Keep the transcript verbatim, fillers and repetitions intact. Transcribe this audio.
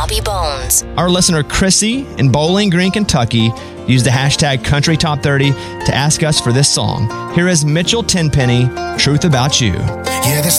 Bobby Bones. Our listener Chrissy in Bowling Green, Kentucky, used the hashtag Country Top thirty to ask us for this song. Here is Mitchell Tenpenny, Truth About You. Yeah, this